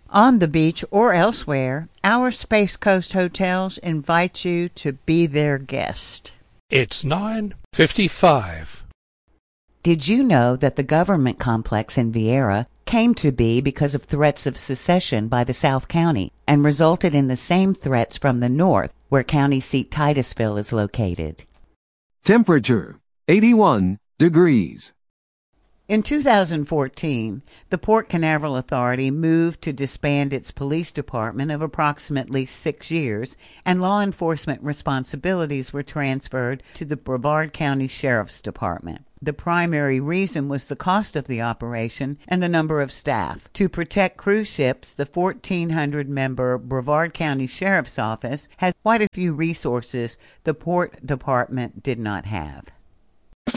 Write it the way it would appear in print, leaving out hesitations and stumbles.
On the beach or elsewhere, our Space Coast hotels invite you to be their guest. It's 9:55. Did you know that the government complex in Viera came to be because of threats of secession by the South County and resulted in the same threats from the north, where county seat Titusville is located? Temperature, 81 degrees. In 2014, the Port Canaveral Authority moved to disband its police department of approximately 6 years, and law enforcement responsibilities were transferred to the Brevard County Sheriff's Department. The primary reason was the cost of the operation and the number of staff. To protect cruise ships, the 1,400-member Brevard County Sheriff's Office has quite a few resources the Port Department did not have.